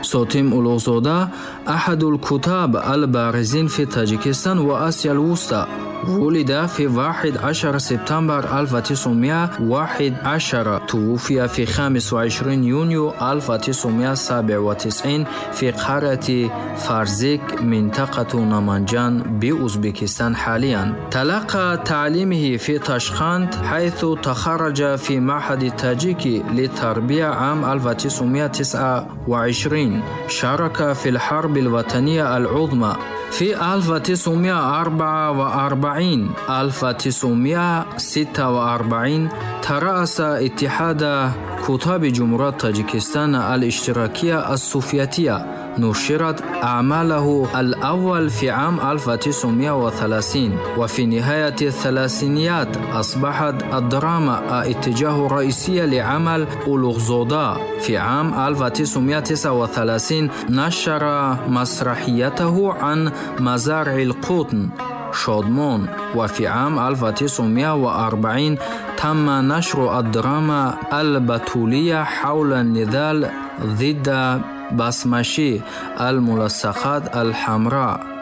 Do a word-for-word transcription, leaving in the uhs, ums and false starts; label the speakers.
Speaker 1: ساتم اولوغزاده أحد الكتاب البارزين في طاجيكستان وآسيا الوسطى. ولد في واحد عشر سبتمبر ألف وتسعمائة وواحد وعشرين، توفي في خامس وعشرين يونيو ألف وتسعمائة وسبعة وتسعين في قرية فارزيك منطقة نامنجان بأوزبكستان حاليا. تلقى تعليمه في تاشقند حيث تخرج في معهد التاجيكي للتربية عام ألف وتسعمائة وتسعة وعشرين. شارك في الحرب الوطنية العظمى في ألف وتسعمائة وأربعة وأربعين ألف وتسعمائة وستة وأربعين. ترأس اتحاد كتاب جمهورية طاجيكستان الاشتراكية السوفيتية. نشرت أعماله الأول في عام ألف وتسعمائة وثلاثين، وفي نهاية الثلاثينيات أصبحت الدراما اتجاه رئيسي لعمل اولوغزاده. في عام ألف وتسعمائة وتسعة وثلاثين نشر مسرحيته عن مزارع القطن شادمان، وفي عام ألف وتسعمائة وأربعين تم نشر الدراما البطولية حول النضال ضد بسمشي الملصقات الحمراء.